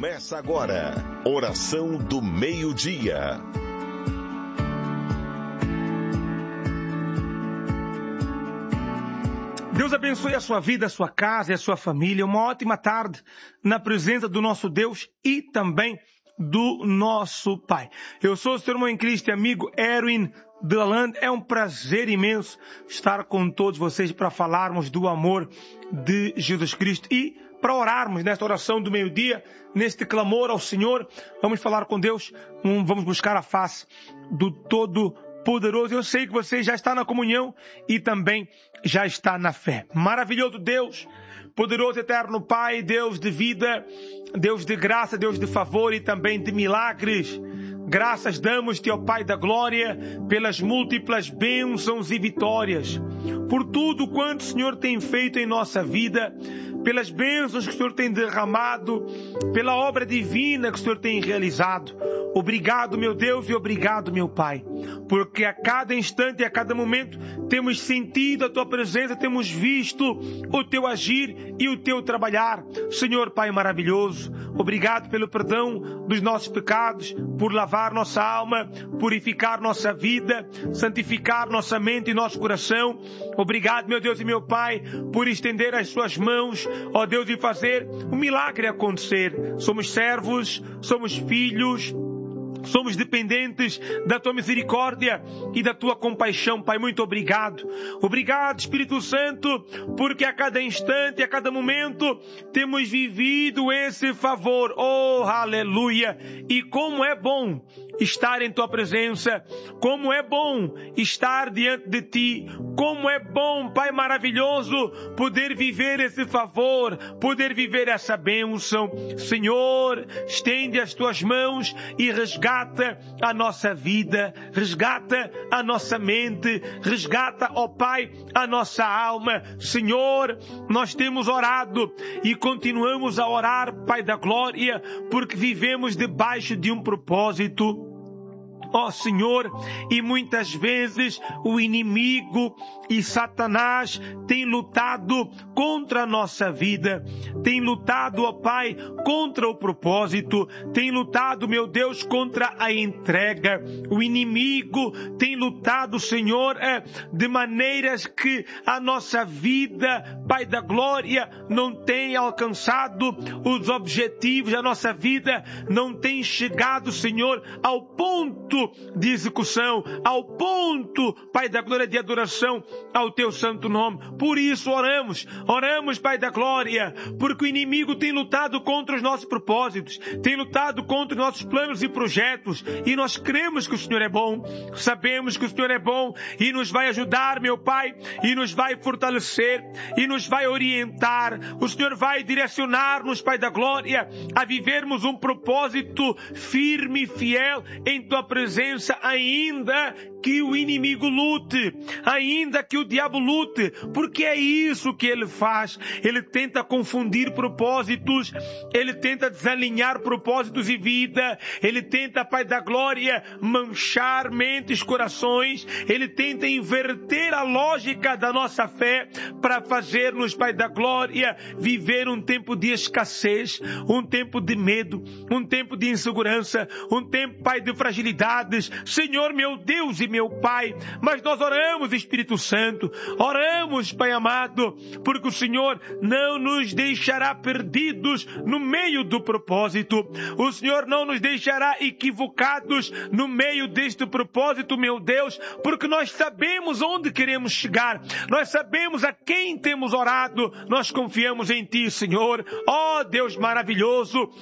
Começa agora, Oração do Meio-Dia. Deus abençoe a sua vida, a sua casa e a sua família. Uma ótima tarde na presença do nosso Deus e também do nosso Pai. Eu sou o seu irmão em Cristo e amigo Erwin Delalande. É um prazer imenso estar com todos vocês para falarmos do amor de Jesus Cristo e para orarmos nesta oração do meio-dia, neste clamor ao Senhor. Vamos falar com Deus, vamos buscar a face do Todo-Poderoso. Eu sei que você já está na comunhão e também já está na fé. Maravilhoso Deus, poderoso eterno Pai, Deus de vida, Deus de graça, Deus de favor e também de milagres. Graças damos-te, ó Pai da glória, pelas múltiplas bênçãos e vitórias, por tudo quanto o Senhor tem feito em nossa vida, pelas bênçãos que o Senhor tem derramado, pela obra divina que o Senhor tem realizado. Obrigado, meu Deus, e obrigado, meu Pai, porque a cada instante e a cada momento temos sentido a Tua presença, temos visto o Teu agir e o Teu trabalhar. Senhor Pai maravilhoso, obrigado pelo perdão dos nossos pecados, por lavar nossa alma, purificar nossa vida, santificar nossa mente e nosso coração. Obrigado, meu Deus e meu Pai, por estender as Suas mãos, ó Deus, e fazer um milagre acontecer. Somos servos, somos filhos, somos dependentes da Tua misericórdia e da Tua compaixão, Pai. Muito obrigado. Obrigado, Espírito Santo, porque a cada instante, a cada momento, temos vivido esse favor. Oh, aleluia! E como é bom estar em Tua presença, como é bom estar diante de Ti, como é bom, Pai maravilhoso, poder viver esse favor, poder viver essa bênção. Senhor, estende as Tuas mãos e resgata a nossa vida, resgata a nossa mente, resgata, ó Pai, a nossa alma. Senhor, nós temos orado e continuamos a orar, Pai da glória, porque vivemos debaixo de um propósito. Ó Senhor, e muitas vezes o inimigo e Satanás têm lutado contra a nossa vida, tem lutado, ó Pai, contra o propósito, tem lutado, meu Deus, contra a entrega. O inimigo tem lutado, Senhor, de maneiras que a nossa vida, Pai da glória, não tem alcançado os objetivos, a nossa vida não tem chegado, Senhor, ao ponto de execução, ao ponto, Pai da glória, de adoração ao Teu santo nome. Por isso oramos, Pai da glória, porque o inimigo tem lutado contra os nossos propósitos, tem lutado contra os nossos planos e projetos, e nós cremos que o Senhor é bom, sabemos que o Senhor é bom e nos vai ajudar, meu Pai, e nos vai fortalecer, e nos vai orientar. O Senhor vai direcionar-nos, Pai da glória, a vivermos um propósito firme e fiel em Tua presença, ainda que o inimigo lute, ainda que o diabo lute, porque é isso que ele faz. Ele tenta confundir propósitos, ele tenta desalinhar propósitos e vida, ele tenta, Pai da glória, manchar mentes, corações, ele tenta inverter a lógica da nossa fé para fazer-nos, Pai da glória, viver um tempo de escassez, um tempo de medo, um tempo de insegurança, um tempo, Pai, de fragilidades. Senhor, meu Deus e meu Pai, mas nós oramos, Espírito Santo, oramos, Pai amado, porque o Senhor não nos deixará perdidos no meio do propósito. O Senhor não nos deixará equivocados no meio deste propósito, meu Deus, porque nós sabemos onde queremos chegar, nós sabemos a quem temos orado, nós confiamos em Ti, Senhor. Ó Deus maravilhoso,